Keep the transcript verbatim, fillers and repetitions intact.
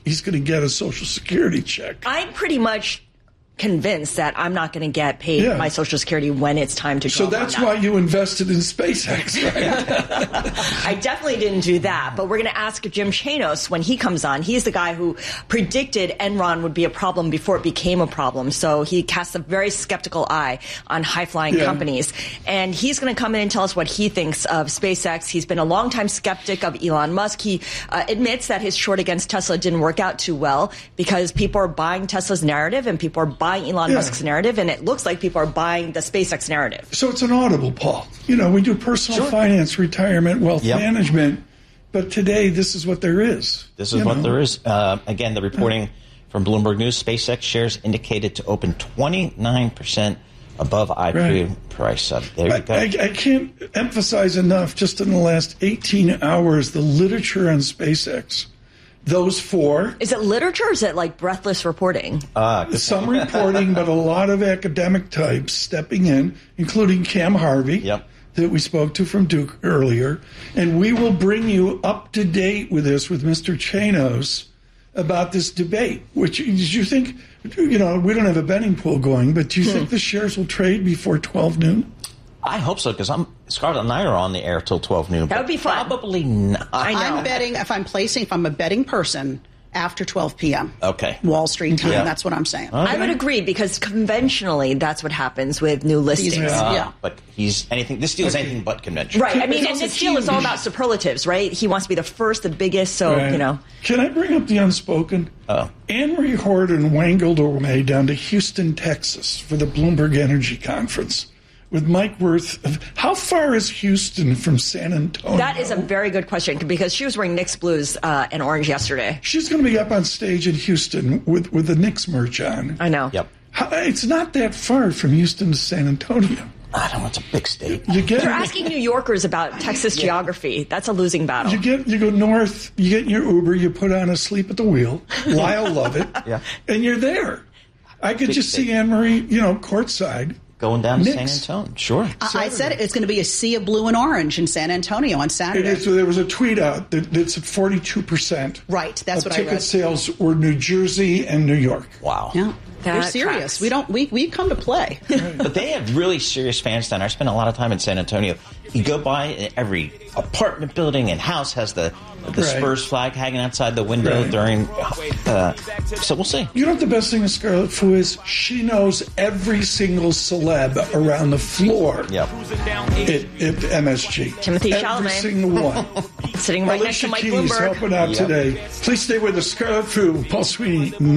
he's going to get a Social Security check. I'm pretty much convinced that I'm not going to get paid Yeah. my Social Security when it's time to So draw that's on that. why you invested in SpaceX, right? I definitely didn't do that, but we're going to ask Jim Chanos when he comes on. He's the guy who predicted Enron would be a problem before it became a problem. So he casts a very skeptical eye on high-flying Yeah. companies. And he's going to come in and tell us what he thinks of SpaceX. He's been a longtime skeptic of Elon Musk. He uh, admits that his short against Tesla didn't work out too well because people are buying Tesla's narrative and people are buying Elon Yeah. Musk's narrative, and it looks like people are buying the SpaceX narrative. So it's an audible, Paul. You know, we do personal Sure. finance, retirement, wealth Yep. management, but today this is what there is. This is you what know? there is. Uh, again, the reporting from Bloomberg News, SpaceX shares indicated to open twenty-nine percent above I P O Right. price. Uh, there you I, go. I, I can't emphasize enough, just in the last eighteen hours, the literature on SpaceX. Those four, Is it literature or is it like breathless reporting? some reporting, but a lot of academic types stepping in, including Cam Harvey, Yep. that we spoke to from Duke earlier. And we will bring you up to date with this with Mister Chanos about this debate, which do you think, you know, we don't have a betting pool going, but do you think the shares will trade before twelve noon? I hope so, because I'm Scarlett and I are on the air till twelve noon. That would be fun. Probably not. I know. I'm betting, if I'm placing, if I'm a betting person, after twelve p.m. Okay. Wall Street time, Yeah. that's what I'm saying. I would agree because conventionally that's what happens with new listings. These- Uh, Yeah. But he's anything. This deal is anything but conventional. Right. I mean, It's and also this deal is all huge. about superlatives, right? He wants to be the first, the biggest, so, Right. you know. Can I bring up the unspoken? Oh. Anne-Marie Horton wangled her way down to Houston, Texas for the Bloomberg Energy Conference with Mike Wirth. Of, how far is Houston from San Antonio? That is a very good question because she was wearing Knicks blues uh, and orange yesterday. She's going to be up on stage in Houston with, with the Knicks merch on. I know. Yep. How, it's not that far from Houston to San Antonio. I don't know. It's a big state. You get They're asking New Yorkers about Texas geography. That's a losing battle. You get you go north, you get in your Uber, you put on Asleep at the Wheel, Lyle Lovett, Yeah. and you're there. I could Big just see state. Anne-Marie, you know, courtside. Going down to Knicks. San Antonio. Sure. I, I said it, it's going to be a sea of blue and orange in San Antonio on It Saturday. is, so there was a tweet out that that's at forty-two percent. Right, that's of what I ticket read. sales were New Jersey and New York. Wow. Yeah. That We're serious. tracks. We don't. We we come to play. But they have really serious fans down there. I spent a lot of time in San Antonio. You go by, and every apartment building and house has the the Right. Spurs flag hanging outside the window Right. during. Uh, so we'll see. You know what the best thing with Scarlet Fu is? She knows every single celeb around the floor Yep. at, at M S G. Timothy every Chalamet. single one. Sitting right next to Alicia Mike Keys Bloomberg. helping out Yep. today. Please stay with us. Scarlet Fu, Paul Sweeney.